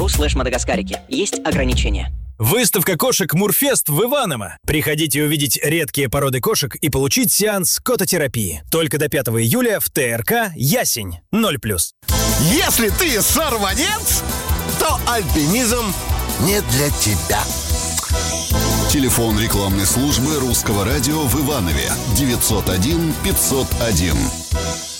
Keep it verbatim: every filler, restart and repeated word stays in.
слэш мадагаскарики. Есть ограничения. Выставка кошек Мурфест в Иваново. Приходите увидеть редкие породы кошек и получить сеанс кототерапии. Только до пятого июля в ТРК «Ясень» ноль плюс. Если ты сорванец, то альпинизм не для тебя. Телефон рекламной службы Русского радио в Иванове девятьсот один пятьсот один.